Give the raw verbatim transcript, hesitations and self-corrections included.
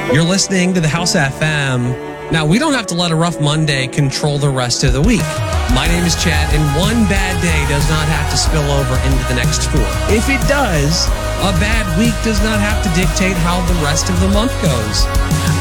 You're listening to the House F M. Now, we don't have to let a rough Monday control the rest of the week. My name is Chad, and one bad day does not have to spill over into the next four. If it does, a bad week does not have to dictate how the rest of the month goes.